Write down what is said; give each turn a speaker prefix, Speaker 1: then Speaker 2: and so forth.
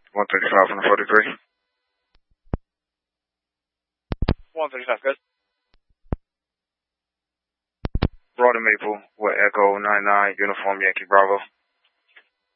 Speaker 1: 135 on the 43.
Speaker 2: 135, good.
Speaker 1: Broad and Maple with Echo 99, Uniform Yankee Bravo.